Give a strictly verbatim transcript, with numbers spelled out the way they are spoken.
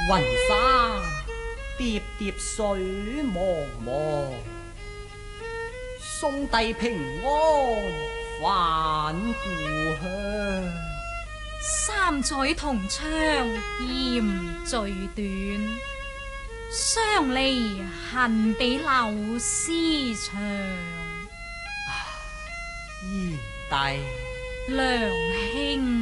雲山疊疊水茫茫，送帝平安返故鄉。 三載同窗嫌最短，相離恨比柳絲長。 賢弟， 娘兄。